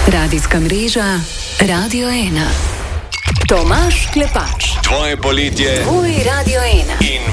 Radijska mreža Radio 1. Tomaž Klepač. Tvoje poletje. Tvoj Radio 1. In